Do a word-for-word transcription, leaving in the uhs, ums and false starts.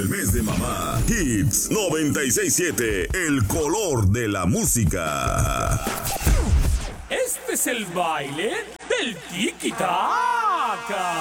El mes de mamá. Hits noventa y seis punto siete. El color de la música. Este es el baile del tiki-taka.